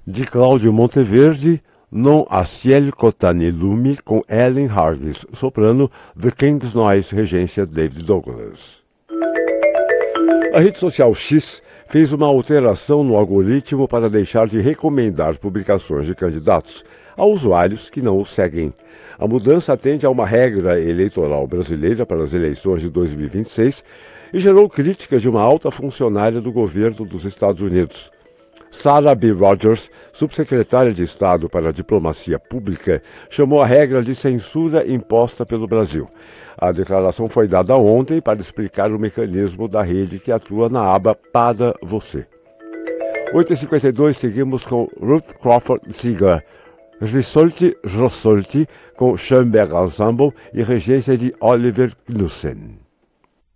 De Cláudio Monteverde, Non a ciel cotane lume, com Ellen Hargis, soprano, The King's Noise, regência David Douglas. A rede social X fez uma alteração no algoritmo para deixar de recomendar publicações de candidatos a usuários que não o seguem. A mudança atende a uma regra eleitoral brasileira para as eleições de 2026 e gerou críticas de uma alta funcionária do governo dos Estados Unidos. Sarah B. Rogers, subsecretária de Estado para a Diplomacia Pública, chamou a regra de censura imposta pelo Brasil. A declaração foi dada ontem para explicar o mecanismo da rede que atua na aba Para Você. 8h52, seguimos com Ruth Crawford Seeger, Risolti Rossolti, com Schoenberg Ensemble e regência de Oliver Knussen.